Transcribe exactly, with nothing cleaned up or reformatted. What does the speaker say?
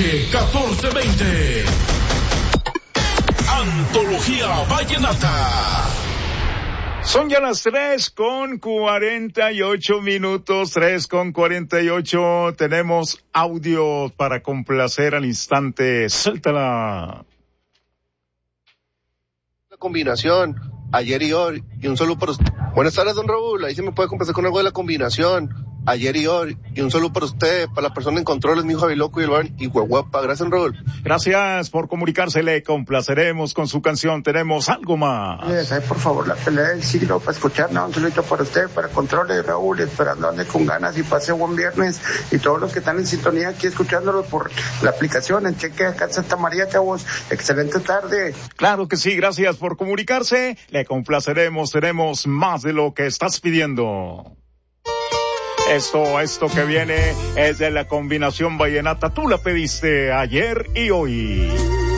Calle catorce veinte. Antología Vallenata. Son ya las tres con cuarenta y ocho minutos, tres con cuarenta y ocho. Tenemos audio para complacer al instante. Suéltala. La combinación, ayer y hoy, y un solo por usted. Buenas tardes, don Raúl. Ahí sí me puede complacer con algo de la combinación. Ayer y hoy, y un saludo para usted, para la persona en controles, mi hijo Javiloco y el Bar y Huehuapa. Gracias, Raúl. Gracias por comunicarse, le complaceremos con su canción. Tenemos algo más. Ay, por favor, la pelea del siglo para escuchar, ¿no? Un saludito para usted, para controles, Raúl, esperando ande con ganas y pase buen viernes. Y todos los que están en sintonía aquí escuchándolo por la aplicación, en Cheque acá en Santa María, chavos. Excelente tarde. Claro que sí, gracias por comunicarse. Le complaceremos, tenemos más de lo que estás pidiendo. Esto, esto que viene es de la combinación vallenata. Tú la pediste ayer y hoy.